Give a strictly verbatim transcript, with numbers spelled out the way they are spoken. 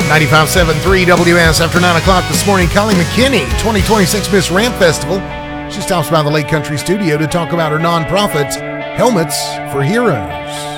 ninety-five point seven three W S after nine o'clock this morning. Collie McKinney, twenty twenty-six Miss Ramp Festival. She stops by the Lake Country Studio to talk about her nonprofit, Helmets for Heroes.